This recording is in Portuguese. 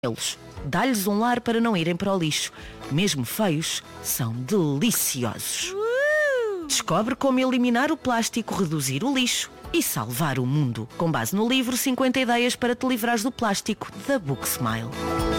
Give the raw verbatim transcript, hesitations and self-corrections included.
eles. Dá-lhes um lar para não irem para o lixo. Mesmo feios, são deliciosos. Descobre como eliminar o plástico, reduzir o lixo e salvar o mundo. Com base no livro cinquenta ideias para te livrares do plástico, da Book Smile.